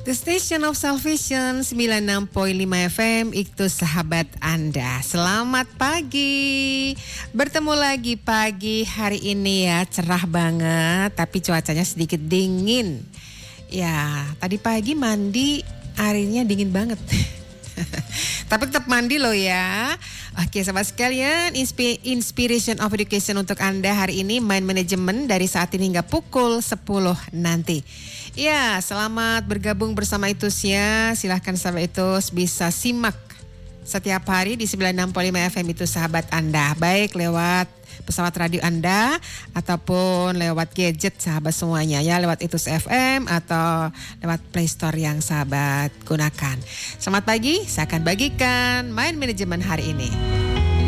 The Station of Salvation 96.5 FM itu sahabat Anda. Selamat pagi. Bertemu lagi pagi hari ini ya, cerah banget tapi cuacanya sedikit dingin. Ya, tadi pagi mandi airnya dingin banget. Tapi tetap mandi loh ya. Oke sahabat sekalian, Inspiration of Education untuk Anda hari ini Mind Management dari saat ini hingga pukul 10 nanti. Ya, selamat bergabung bersama Itus ya. Silahkan sahabat Itus bisa simak setiap hari di 96.5 FM itu sahabat Anda. Baik lewat pesawat radio Anda ataupun lewat gadget sahabat semuanya ya, lewat Itus FM atau lewat Play Store yang sahabat gunakan. Selamat pagi, saya akan bagikan Mind Management hari ini.